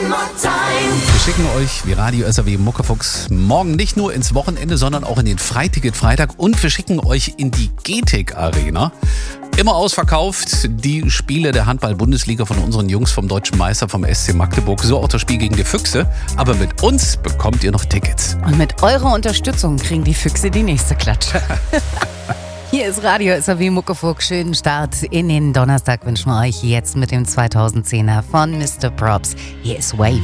Wir schicken euch wie Radio SAW Muckefuchs morgen nicht nur ins Wochenende, sondern auch in den Freiticket-Freitag und wir schicken euch in die GTEC Arena. Immer ausverkauft, die Spiele der Handball-Bundesliga von unseren Jungs vom Deutschen Meister vom SC Magdeburg. So auch das Spiel gegen die Füchse. Aber mit uns bekommt ihr noch Tickets. Und mit eurer Unterstützung kriegen die Füchse die nächste Klatsche. Hier ist Radio SAW Muckefuchs. Schönen Start in den Donnerstag wünschen wir euch jetzt mit dem 2010er von Mr. Props. Hier ist Wave.